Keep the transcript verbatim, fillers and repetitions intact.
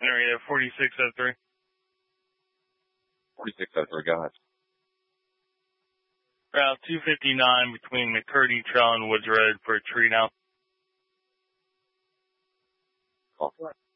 Area forty-six oh three. forty-six oh three, go ahead. Route two fifty-nine between McCurdy Trail and Woods Road for a tree down. Call.